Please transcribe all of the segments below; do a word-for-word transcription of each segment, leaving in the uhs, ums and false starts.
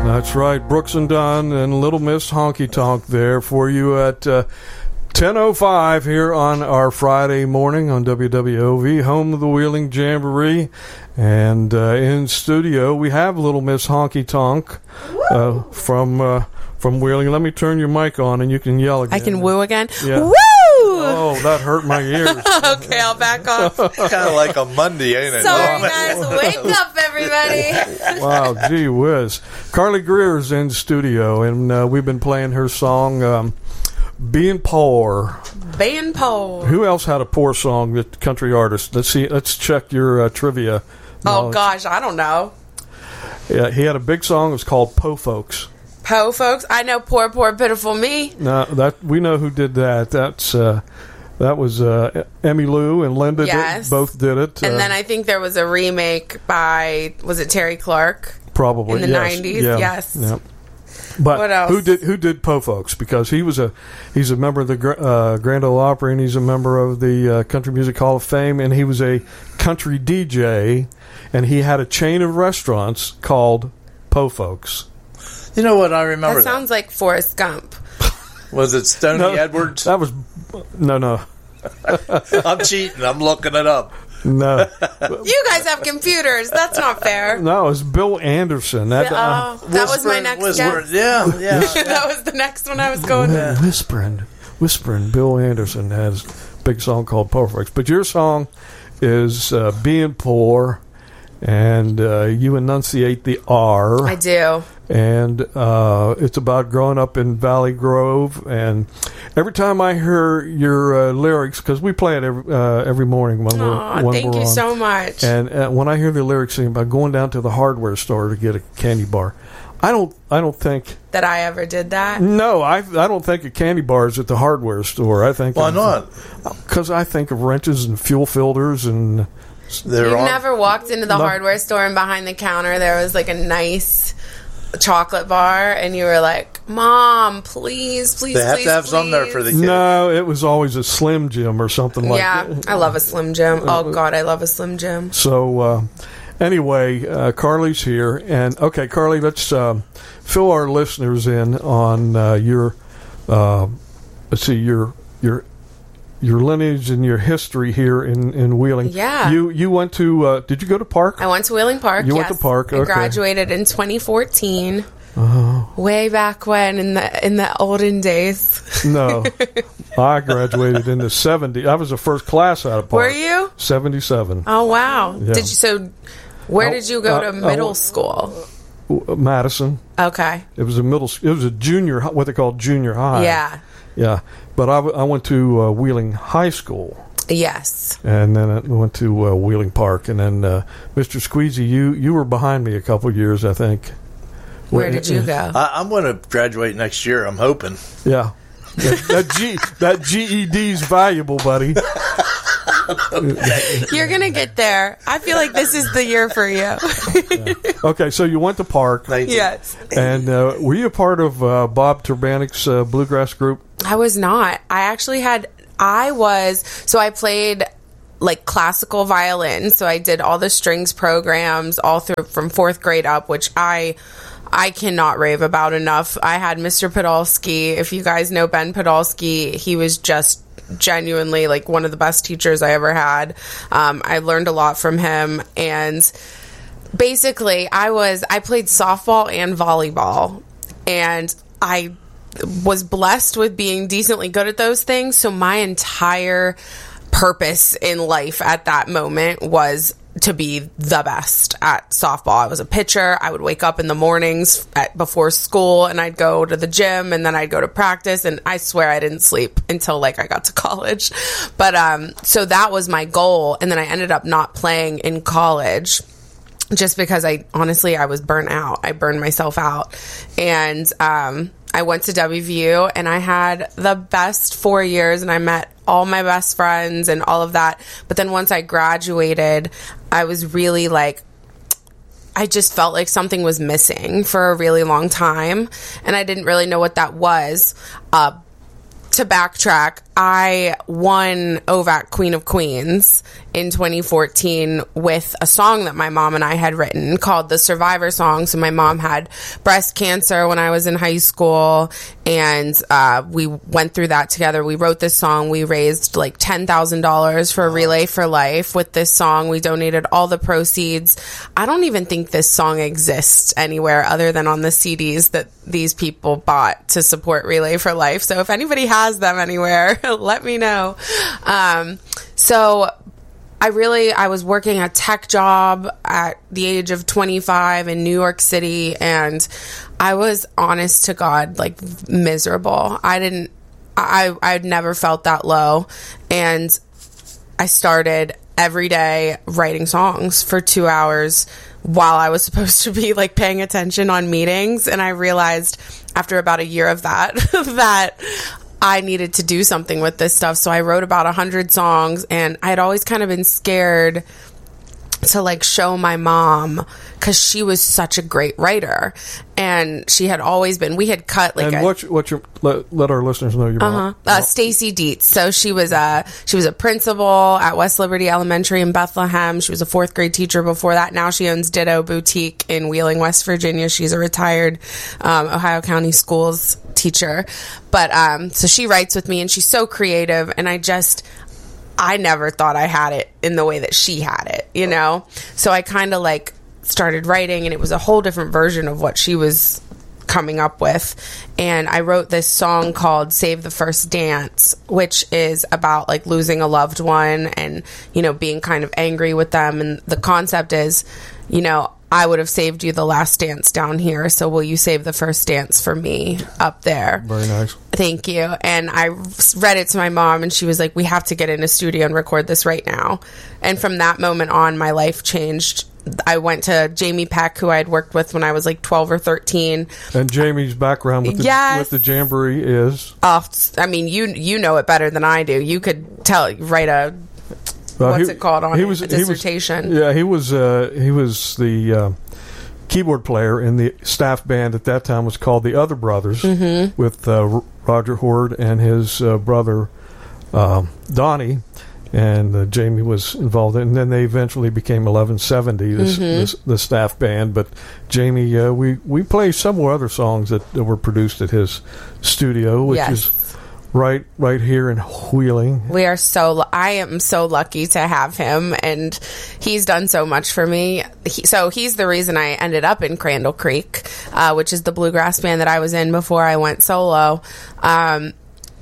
That's right, Brooks and Dunn and Little Miss Honky Tonk there for you at uh, ten oh five here on our Friday morning on W W O V, home of the Wheeling Jamboree. And uh, in studio, we have Little Miss Honky Tonk uh, from uh, from Wheeling. Let me turn your mic on and you can yell again. I can woo again? Yeah. Woo! Oh, that hurt my ears. Okay, I'll back off. Kind of like a Monday, ain't it? Sorry, guys. Wake up, everybody. Wow, gee whiz. Carly Greer's in studio, and uh, we've been playing her song, um, Being Poor. Being Poor. Who else had a poor song, the country artist? Let's see. Let's check your uh, trivia knowledge. Oh, gosh, I don't know. Yeah, he had a big song. It was called Po Folks. Po folks, I know Poor, Poor, Pitiful Me. No, that we know who did that. That's uh, that was uh, Emmy Lou and Linda. Yes. Did, both did it. And uh, then I think there was a remake by, was it Terry Clark? probably in the yes. nineties, Yeah. yes. Yep. But What else? who did who did Po Folks? Because he was a he's a member of the Gr- uh, Grand Ole Opry, and he's a member of the uh, Country Music Hall of Fame, and he was a country D J, and he had a chain of restaurants called Po Folks. You know what? I remember That sounds like Forrest Gump. that. Was it Stoney No, Edwards? That was no, no, I'm cheating. I'm looking it up. no, You guys have computers. That's not fair. no. It was Bill Anderson. That, uh, Oh, that was my Whispering- next whispering- guess. Yeah, yeah. That was the next one I was going with. Whispering, whispering. Bill Anderson has a big song called Po Folks. But your song is uh, Being Poor, and uh, you enunciate the R. I do. And uh, it's about growing up in Valley Grove. And every time I hear your uh, lyrics, because we play it every, uh, every morning when Aw, we're when thank we're you on. so much. And uh, when I hear the lyrics sing about going down to the hardware store to get a candy bar, I don't I don't think That I ever did that. no I I don't think of candy bars at the hardware store. I think Why of, not? Because I think of wrenches and fuel filters and There You've are. never walked into the No. hardware store and behind the counter there was like a nice chocolate bar and you were like, Mom, please, please, They have please, to have please. some there for the kids. no, it was always a Slim Jim or something like Yeah, that. I love a Slim Jim. Oh, God, I love a Slim Jim. So, uh, anyway, uh, Carly's here. And, okay, Carly, let's uh, fill our listeners in on uh, your, uh, let's see, your your your lineage and your history here in, in Wheeling. Yeah. You you went to, uh, did you go to Park? I went to Wheeling Park, You yes. went to Park, I okay. graduated in twenty fourteen. Uh-huh. Way back when, in the in the olden days. No. I graduated in the seventies. I was the first class out of Park. Were you? seventy-seven. Oh, wow. Yeah. Did you? So, where Oh, did you go uh, to uh, middle well- school? Uh, Madison. Okay. It was a middle. It was a junior. hi- What they call junior high. Yeah. Yeah. But I, w- I went to uh, Wheeling High School, Yes. and then I went to uh, Wheeling Park, and then uh, Mister Squeezy, you you were behind me a couple of years, I think. Where did you go? I, I'm going to graduate next year. I'm hoping. Yeah. that, that G that G E D's valuable, buddy. You're going to get there. I feel like this is the year for you. Okay, so you went to Park, Thank you. Yes. and uh, were you a part of uh, Bob Turbanic's uh, bluegrass group? I was not. I actually had, I was, so I played like classical violin. So I did all the strings programs all through from fourth grade up, which I, I cannot rave about enough. I had Mister Podolsky. If you guys know Ben Podolsky, he was just genuinely like one of the best teachers I ever had. Um, I learned a lot from him, and basically I was, I played softball and volleyball, and I was blessed with being decently good at those things. So my entire purpose in life at that moment was to be the best at softball. I was a pitcher. I would wake up in the mornings at, before school, and I'd go to the gym, and then I'd go to practice, and I swear I didn't sleep until like I got to college. But um so that was my goal, and then I ended up not playing in college just because I honestly I was burnt out. I burned myself out. And um I went to W V U, and I had the best four years, and I met all my best friends and all of that. But then once I graduated, I was really like, I just felt like something was missing for a really long time, and I didn't really know what that was. Uh, to backtrack, I won O V A C Queen of Queens in twenty fourteen with a song that my mom and I had written called The Survivor Song. So my mom had breast cancer when I was in high school, and uh, we went through that together. We wrote this song. We raised like ten thousand dollars for Relay for Life with this song. We donated all the proceeds. I don't even think this song exists anywhere other than on the C Ds that these people bought to support Relay for Life. So if anybody has them anywhere, let me know. Um, so I really, I was working a tech job at the age of twenty-five in New York City, and I was, honest to God, like miserable. I didn't, I, I'd never felt that low. And I started every day writing songs for two hours while I was supposed to be like paying attention on meetings. And I realized after about a year of that, that I needed to do something with this stuff. So I wrote about a hundred songs, and I had always kind of been scared to like show my mom because she was such a great writer, and she had always been. We had cut like and a, what's what's your let, let our listeners know your uh-huh. mom. Uh, Stacy Dietz. So she was a she was a principal at West Liberty Elementary in Bethlehem. She was a fourth grade teacher before that. Now she owns Ditto Boutique in Wheeling, West Virginia. She's a retired um, Ohio County Schools teacher. But um, so she writes with me, and she's so creative, and I just. I never thought I had it in the way that she had it, you know? So I kind of like started writing, and it was a whole different version of what she was coming up with. And I wrote this song called Save the First Dance, which is about like losing a loved one and, you know, being kind of angry with them. And the concept is, you know, I would have saved you the last dance down here, so will you save the first dance for me up there? Very nice. Thank you. And I read it to my mom, and she was like, we have to get in a studio and record this right now. And from that moment on, my life changed. I went to Jamie Peck, who I had worked with when I was like twelve or thirteen. And Jamie's background with the, yes. with the Jamboree is? Oh, I mean, you you know it better than I do. You could tell, write a... Uh, What's he, it called on he it? was, a dissertation? He was, yeah, he was uh, he was the uh, keyboard player in the staff band at that time was called the Other Brothers, mm-hmm. with uh, Roger Horde and his uh, brother uh, Donnie, and uh, Jamie was involved in. And then they eventually became eleven seventy, this, mm-hmm. this the staff band. But Jamie, uh, we we play some more other songs that, that were produced at his studio, which yes. is. Right, right here in Wheeling. We are so. I am so lucky to have him, and he's done so much for me. He, so he's the reason I ended up in Crandall Creek, uh, which is the bluegrass band that I was in before I went solo. Um,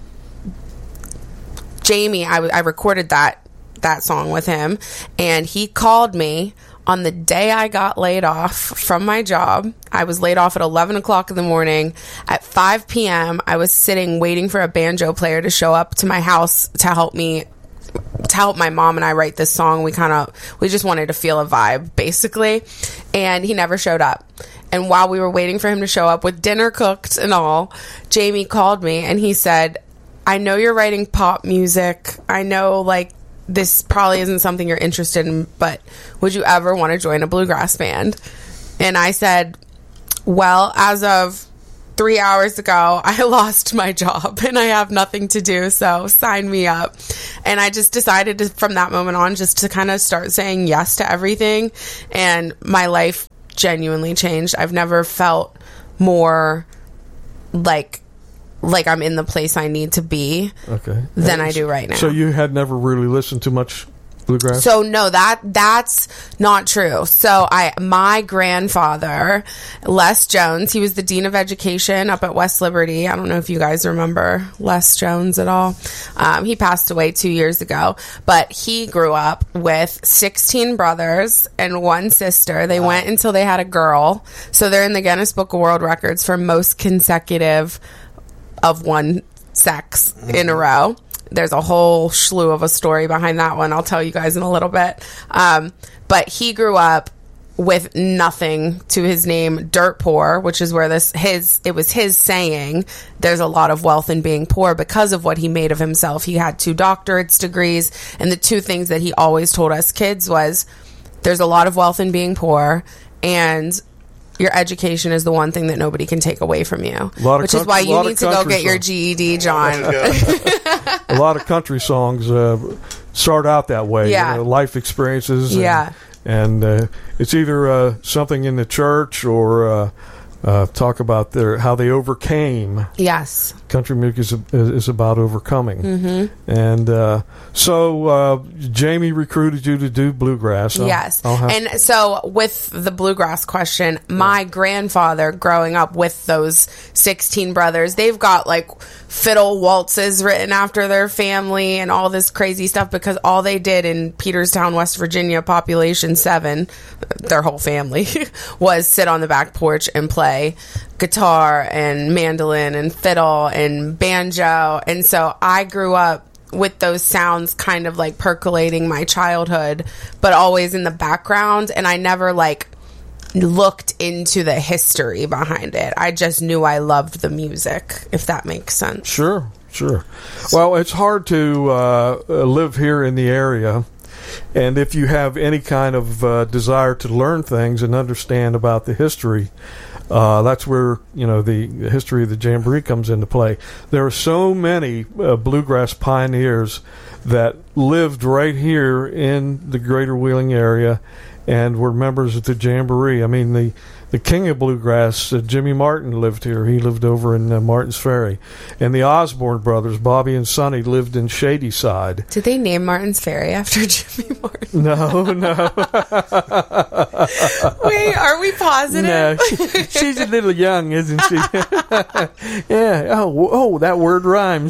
Jamie, I, I recorded that that song with him, and he called me on the day I got laid off from my job. I was laid off at eleven o'clock in the morning. At five p.m., I was sitting waiting for a banjo player to show up to my house to help me, to help my mom and I write this song. We kind of, we just wanted to feel a vibe, basically. And he never showed up. And while we were waiting for him to show up with dinner cooked and all, Jamie called me and he said, I know you're writing pop music. I know, like, this probably isn't something you're interested in, but would you ever want to join a bluegrass band? And I said, well, as of three hours ago, I lost my job and I have nothing to do, so sign me up. And I just decided to, from that moment on, just to kind of start saying yes to everything. And my life genuinely changed. I've never felt more like like I'm in the place I need to be okay. than I do right now. So you had never really listened to much bluegrass? So no, that that's not true. So I my grandfather, Les Jones, he was the Dean of Education up at West Liberty. I don't know if you guys remember Les Jones at all. Um, he passed away two years ago, but he grew up with sixteen brothers and one sister. They wow. went until they had a girl. So they're in the Guinness Book of World Records for most consecutive of one sex mm-hmm. in a row. There's a whole slew of a story behind that one. I'll tell you guys in a little bit. Um, but he grew up with nothing to his name, dirt poor, which is where this, his, it was his saying, there's a lot of wealth in being poor because of what he made of himself. He had two doctorates degrees. And the two things that he always told us kids was, there's a lot of wealth in being poor, and your education is the one thing that nobody can take away from you. Lot of which country, is why you lot need of to go country get your songs. G E D, John. A lot of country songs uh, start out that way. Yeah. You know, life experiences. And, Yeah. And uh, it's either uh, something in the church or uh, uh, talk about their how they overcame. Yes. Country music is, is about overcoming. Mm-hmm. And uh, so uh, Jamie recruited you to do bluegrass. I'll- Yes. I'll have- And so with the bluegrass question, my grandfather growing up with those sixteen brothers, they've got like fiddle waltzes written after their family and all this crazy stuff because all they did in Peterstown, West Virginia, population seven, their whole family, was sit on the back porch and play guitar and mandolin and fiddle and banjo. And so I grew up with those sounds kind of like percolating my childhood, but always in the background. And I never like looked into the history behind it. I just knew I loved the music, if that makes sense. Sure, sure. Well, it's hard to uh, live here in the area. And if you have any kind of uh, desire to learn things and understand about the history, uh, that's where, you know, the history of the Jamboree comes into play. There are so many uh, bluegrass pioneers that lived right here in the greater Wheeling area and were members of the Jamboree. I mean, the, the king of bluegrass, uh, Jimmy Martin, lived here. He lived over in uh, Martins Ferry. And the Osborne brothers, Bobby and Sonny, lived in Shadyside. Did they name Martin's Ferry after Jimmy Martin? No, no. Wait, are we positive? No, she, she's a little young, isn't she? Yeah. Oh, oh, that word rhymes.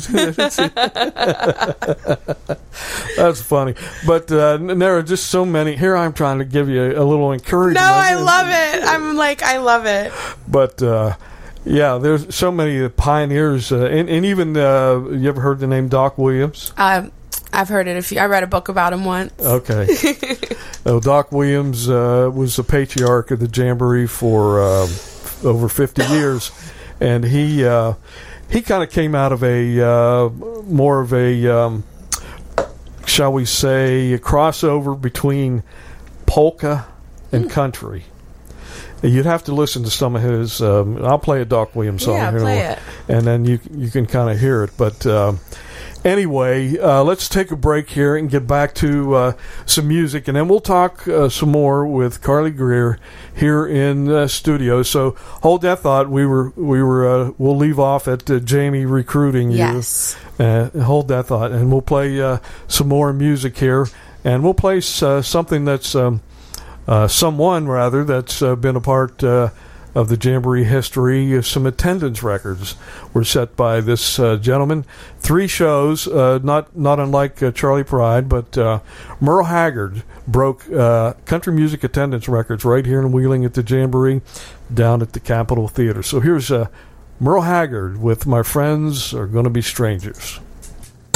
That's funny. But uh, there are just so many. Here I'm trying to give you a little encouragement. No, I love it. I'm like, I love it. But uh, yeah, there's so many pioneers, uh, and, and even uh, you ever heard the name Doc Williams? Um, I've heard it a few. I read a book about him once. Okay. uh, Doc Williams uh, was the patriarch of the Jamboree for uh, over fifty years, and he uh, he kind of came out of a uh, more of a um, shall we say a crossover between polka and Hmm. country. You'd have to listen to some of his. Um, I'll play a Doc Williams song Yeah, here, in a play while, it. and then you you can kind of hear it. But um, anyway, uh, let's take a break here and get back to uh, some music, and then we'll talk uh, some more with Carly Greer here in the studio. So hold that thought. We were we were uh, we'll leave off at uh, Jamie recruiting you. Yes. Uh, hold that thought, and we'll play uh, some more music here, and we'll play uh, something that's. Um, Uh, someone, rather, that's uh, been a part uh, of the Jamboree history. Uh, some attendance records were set by this uh, gentleman. Three shows, uh, not not unlike uh, Charlie Pride, but uh, Merle Haggard broke uh, country music attendance records right here in Wheeling at the Jamboree down at the Capitol Theater. So here's uh, Merle Haggard with My Friends Are Gonna Be Strangers.